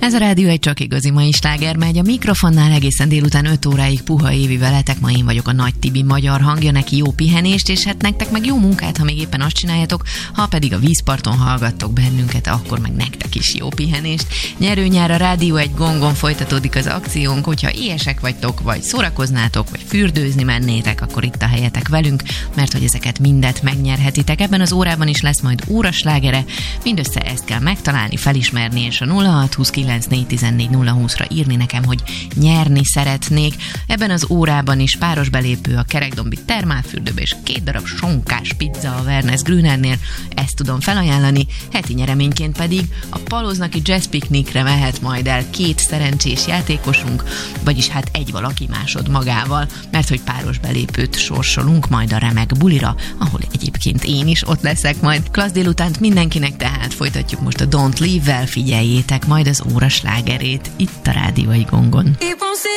Ez a Rádió egy csak igazi mai sláger megy. A mikrofonnál egészen délután 5 óráig Puha Évi veletek. Ma én vagyok a Nagy Tibi magyar hangja, neki jó pihenést, és hát nektek meg jó munkát, ha még éppen azt csináljátok, ha pedig a vízparton hallgattok bennünket, akkor meg nektek is jó pihenést. Nyerőnyár a Rádió egy gongon folytatódik az akciónk, hogyha ilyesek vagytok, vagy szórakoznátok, vagy fürdőzni mennétek, akkor itt a helyetek velünk, mert hogy ezeket mindet megnyerhetitek. Ebben az órában is lesz majd óraslágere, mindössze ezt kell megtalálni, felismerni, és a 0629414020-ra írni nekem, hogy nyerni szeretnék. Ebben az órában is páros belépő a Kerekdombi termálfürdőbe, és 2 darab sonkás pizza a Wernes Grünernél, ezt tudom felajánlani. Heti nyereményként pedig a Paloznaki Jazz Picnicre mehet majd el 2 szerencsés játékosunk, vagyis hát egy valaki másod magával, mert hogy páros belépőt sorsolunk majd a remek bulira, ahol egyébként én is ott leszek majd. Klassz délutánt mindenkinek, tehát folytatjuk most a Don't Leave-vel, figyeljétek majd az óra slágerét itt a Rádió egy gongon.